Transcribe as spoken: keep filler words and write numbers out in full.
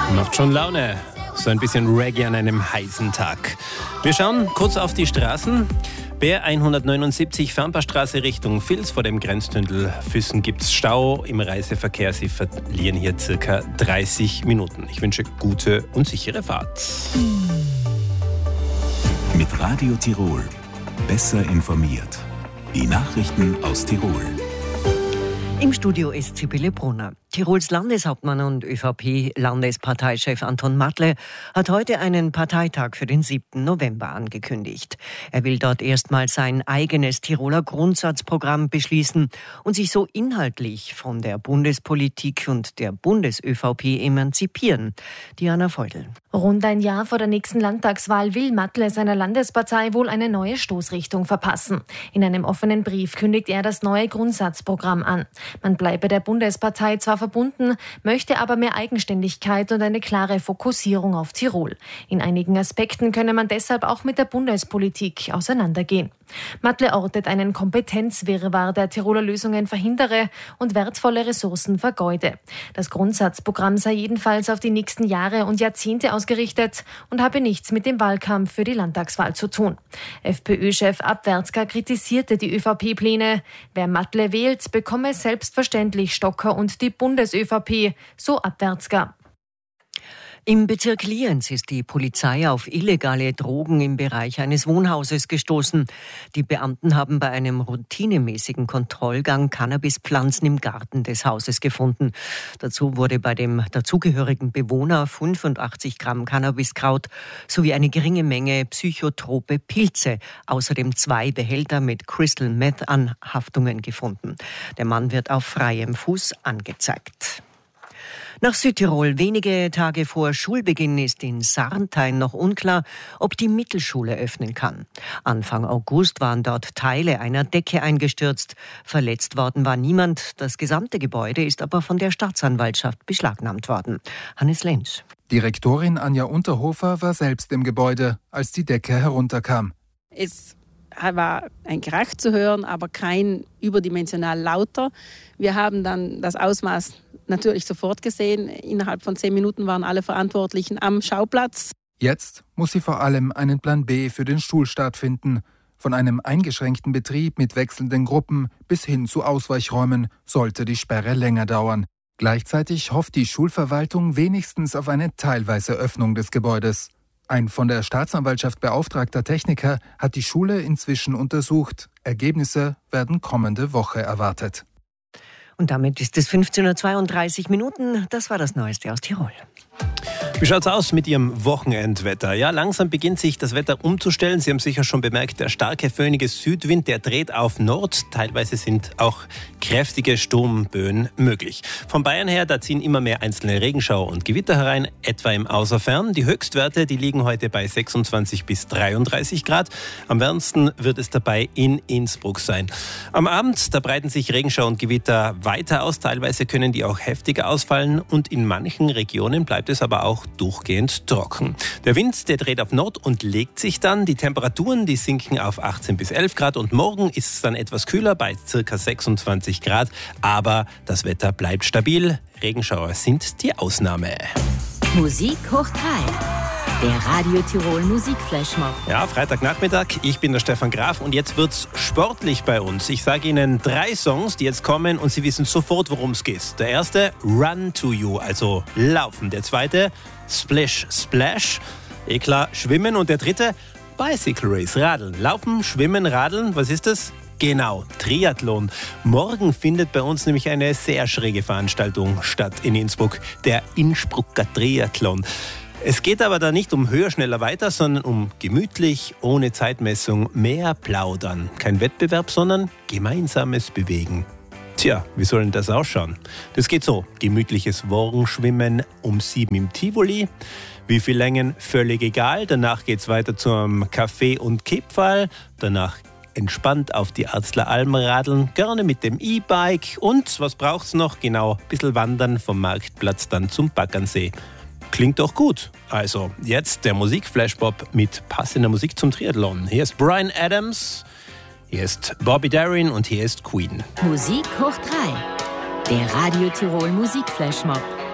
Macht schon Laune. So ein bisschen Reggae an einem heißen Tag. Wir schauen kurz auf die Straßen. B R hundertneunundsiebzig Fernpaarstraße Richtung Vils vor dem Grenztunnel Füssen gibt es Stau im Reiseverkehr. Sie verlieren hier circa dreißig Minuten. Ich wünsche gute und sichere Fahrt. Mit Radio Tirol. Besser informiert. Die Nachrichten aus Tirol. Im Studio ist Sibylle Brunner. Tirols Landeshauptmann und ÖVP-Landesparteichef Anton Matle hat heute einen Parteitag für den siebten November angekündigt. Er will dort erstmals sein eigenes Tiroler Grundsatzprogramm beschließen und sich so inhaltlich von der Bundespolitik und der Bundes-ÖVP emanzipieren. Diana Feudel. Rund ein Jahr vor der nächsten Landtagswahl will Matle seiner Landespartei wohl eine neue Stoßrichtung verpassen. In einem offenen Brief kündigt er das neue Grundsatzprogramm an. Man bleibe der Bundespartei zwar verbunden, möchte aber mehr Eigenständigkeit und eine klare Fokussierung auf Tirol. In einigen Aspekten könne man deshalb auch mit der Bundespolitik auseinandergehen. Matle ortet einen Kompetenzwirrwarr, der Tiroler Lösungen verhindere und wertvolle Ressourcen vergeude. Das Grundsatzprogramm sei jedenfalls auf die nächsten Jahre und Jahrzehnte ausgerichtet und habe nichts mit dem Wahlkampf für die Landtagswahl zu tun. FPÖ-Chef Abwärtska kritisierte die ÖVP-Pläne. Wer Matle wählt, bekomme selbstverständlich Stocker und die Bundes-ÖVP, so Abwärtska. Im Bezirk Lienz ist die Polizei auf illegale Drogen im Bereich eines Wohnhauses gestoßen. Die Beamten haben bei einem routinemäßigen Kontrollgang Cannabispflanzen im Garten des Hauses gefunden. Dazu wurde bei dem dazugehörigen Bewohner fünfundachtzig Gramm Cannabiskraut sowie eine geringe Menge psychotrope Pilze, außerdem zwei Behälter mit Crystal Meth Anhaftungen gefunden. Der Mann wird auf freiem Fuß angezeigt. Nach Südtirol. Wenige Tage vor Schulbeginn ist in Sarnthein noch unklar, ob die Mittelschule öffnen kann. Anfang August waren dort Teile einer Decke eingestürzt. Verletzt worden war niemand. Das gesamte Gebäude ist aber von der Staatsanwaltschaft beschlagnahmt worden. Hannes Lentsch. Direktorin Anja Unterhofer war selbst im Gebäude, als die Decke herunterkam. Es war ein Krach zu hören, aber kein überdimensional lauter. Wir haben dann das Ausmaß natürlich sofort gesehen. Innerhalb von zehn Minuten waren alle Verantwortlichen am Schauplatz. Jetzt muss sie vor allem einen Plan B für den Schulstart finden. Von einem eingeschränkten Betrieb mit wechselnden Gruppen bis hin zu Ausweichräumen sollte die Sperre länger dauern. Gleichzeitig hofft die Schulverwaltung wenigstens auf eine teilweise Öffnung des Gebäudes. Ein von der Staatsanwaltschaft beauftragter Techniker hat die Schule inzwischen untersucht. Ergebnisse werden kommende Woche erwartet. Und damit ist es fünfzehn Uhr zweiunddreißig Minuten. Das war das Neueste aus Tirol. Wie schaut's aus mit Ihrem Wochenendwetter? Ja, langsam beginnt sich das Wetter umzustellen. Sie haben sicher schon bemerkt, der starke föhnige Südwind, der dreht auf Nord. Teilweise sind auch kräftige Sturmböen möglich. Von Bayern her, da ziehen immer mehr einzelne Regenschauer und Gewitter herein, etwa im Außerfern. Die Höchstwerte, die liegen heute bei sechsundzwanzig bis dreiunddreißig Grad. Am wärmsten wird es dabei in Innsbruck sein. Am Abend, da breiten sich Regenschauer und Gewitter weiter aus. Teilweise können die auch heftiger ausfallen und in manchen Regionen bleibt es aber auch durchgehend trocken. Der Wind, der dreht auf Nord und legt sich dann. Die Temperaturen, die sinken auf achtzehn bis elf Grad und morgen ist es dann etwas kühler bei ca. sechsundzwanzig Grad. Aber das Wetter bleibt stabil. Regenschauer sind die Ausnahme. Musik hoch drei. Der Radio Tirol Musikflashmob. Ja, Freitagnachmittag. Ich bin der Stefan Graf und jetzt wird's sportlich bei uns. Ich sage Ihnen drei Songs, die jetzt kommen und Sie wissen sofort, worum es geht. Der erste, Run to You, also laufen. Der zweite, Splish Splash, eh klar, schwimmen. Und der dritte, Bicycle Race, radeln. Laufen, schwimmen, radeln. Was ist das? Genau, Triathlon. Morgen findet bei uns nämlich eine sehr schräge Veranstaltung statt in Innsbruck, der Innsbrucker Triathlon. Es geht aber da nicht um höher, schneller, weiter, sondern um gemütlich, ohne Zeitmessung, mehr plaudern. Kein Wettbewerb, sondern gemeinsames Bewegen. Tja, wie soll denn das ausschauen? Das geht so, gemütliches Morgenschwimmen um sieben im Tivoli. Wie viel Längen? Völlig egal. Danach geht's weiter zum Kaffee und Kipferl. Danach entspannt auf die Arzler-Alm radeln, gerne mit dem E-Bike. Und was braucht's noch? Genau, ein bisschen wandern vom Marktplatz dann zum Baggernsee. Klingt doch gut. Also, jetzt der Musikflashmob mit passender Musik zum Triathlon. Hier ist Bryan Adams, hier ist Bobby Darin und hier ist Queen. Musik hoch drei. Der Radio Tirol Musikflashmob.